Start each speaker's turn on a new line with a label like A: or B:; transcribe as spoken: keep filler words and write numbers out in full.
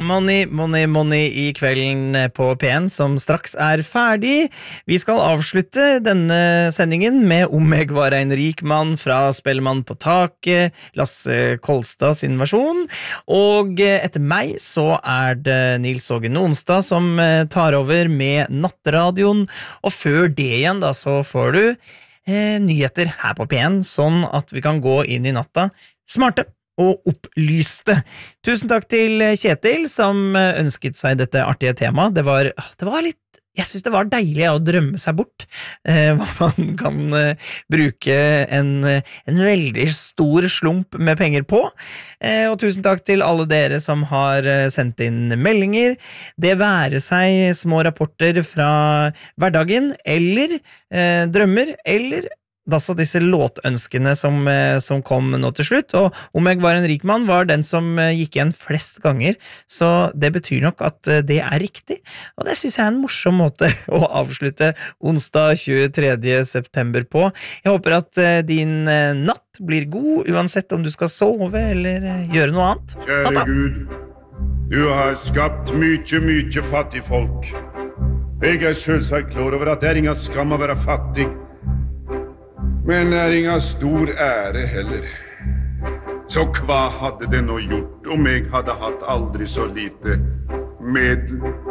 A: Money, money, money I kvelden på P en som straks er ferdig. Vi skal avslutte denne sendingen med Om jeg var en rik mann fra Spellemann på taket, Lasse Kolstad sin versjon. Og etter meg så er det Nils Åge Nonstad som tar over med Nattradioen. Og før det igjen da så får du eh, nyheter her på P en, sånn at vi kan gå inn I natta smarte og opplyste. Tusen takk til Kjetil som ønsket seg dette artige temaet. Det var, det var litt, jeg synes det var deilig å drømme seg bort, eh, hva man kan eh, bruke en, en veldig stor slump med penger på. Eh, og tusen takk til alle dere som har sendt inn meldinger. Det være seg små rapporter fra hverdagen, eller eh, drømmer, eller altså disse låtønskene som, som kom nå til slutt, og Om jeg var en rik mann var den som gikk igjen flest ganger, så det betyr nok at det er riktig, og det synes jeg er en morsom måte å avslutte onsdag tjuetredje september på. Jeg håper at din natt blir god, uansett om du skal sove eller gjøre noe annet.
B: Kjære Gud, du har skapt mykje, mykje fattig folk. Jeg er selvsagt klar over at det er inga skam å være fattig, men er inga stor ære heller. Så hva hadde det nå gjort om jeg hadde hatt aldri så lite medel?